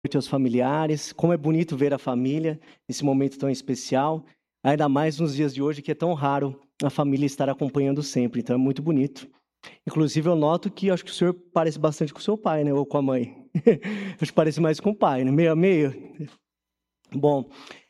noite aos familiares. Como é bonito ver a família nesse momento tão especial, ainda mais nos dias de hoje que é tão raro a família estar acompanhando sempre, então é muito bonito. Inclusive eu noto que acho que o senhor parece bastante com o seu pai, né, ou com a mãe. Acho que parece mais com o pai, né, meio a meio. Bom,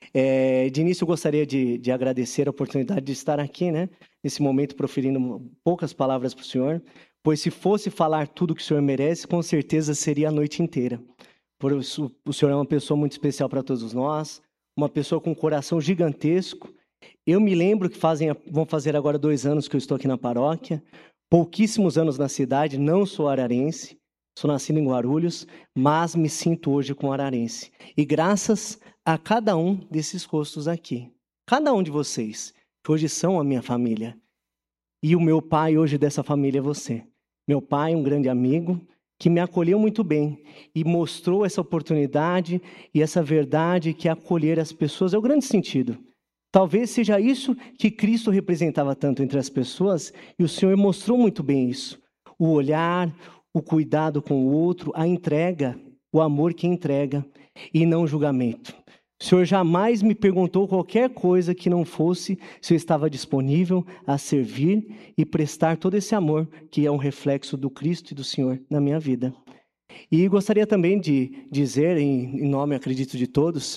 de início eu gostaria de agradecer a oportunidade de estar aqui, né, nesse momento proferindo poucas palavras para o senhor, pois se fosse falar tudo que o senhor merece, com certeza seria a noite inteira. Por isso, o senhor é uma pessoa muito especial para todos nós, uma pessoa com um coração gigantesco. Eu me lembro que vão fazer agora 2 anos que eu estou aqui na paróquia, pouquíssimos anos na cidade, não sou ararense, sou nascido em Guarulhos, mas me sinto hoje com ararense. E graças a cada um desses rostos aqui, cada um de vocês, que hoje são a minha família. E o meu pai hoje dessa família é você. Meu pai, um grande amigo, que me acolheu muito bem e mostrou essa oportunidade e essa verdade que é acolher as pessoas é o grande sentido. Talvez seja isso que Cristo representava tanto entre as pessoas e o Senhor mostrou muito bem isso. O olhar, o cuidado com o outro, a entrega, o amor que entrega e não o julgamento. O Senhor jamais me perguntou qualquer coisa que não fosse se eu estava disponível a servir e prestar todo esse amor que é um reflexo do Cristo e do Senhor na minha vida. E gostaria também de dizer, em nome, acredito, de todos,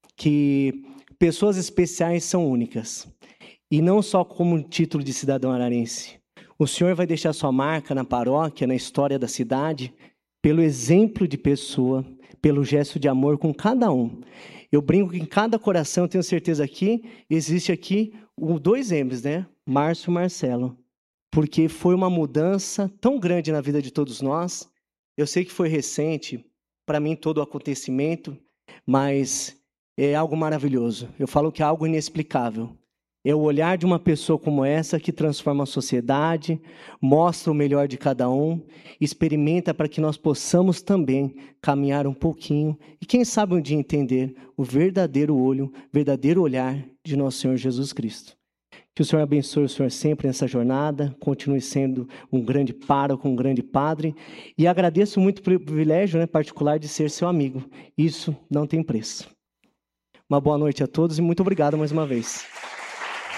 que pessoas especiais são únicas. E não só como título de cidadão ararense. O Senhor vai deixar sua marca na paróquia, na história da cidade, pelo exemplo de pessoa, pelo gesto de amor com cada um. Eu brinco que em cada coração, tenho certeza que existe aqui 2 M's, né? Márcio e Marcelo. Porque foi uma mudança tão grande na vida de todos nós. Eu sei que foi recente, para mim, todo o acontecimento, mas é algo maravilhoso. Eu falo que é algo inexplicável. É o olhar de uma pessoa como essa que transforma a sociedade, mostra o melhor de cada um, experimenta para que nós possamos também caminhar um pouquinho e quem sabe um dia entender o verdadeiro olho, verdadeiro olhar de nosso Senhor Jesus Cristo. Que o Senhor abençoe o Senhor sempre nessa jornada, continue sendo um grande pároco, um grande padre, e agradeço muito pelo privilégio, né, particular de ser seu amigo. Isso não tem preço. Uma boa noite a todos e muito obrigado mais uma vez.